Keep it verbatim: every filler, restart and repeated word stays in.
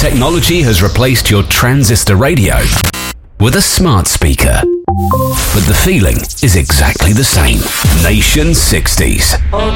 Technology has replaced your transistor radio with a smart speaker. But the feeling is exactly the same. Nation sixties.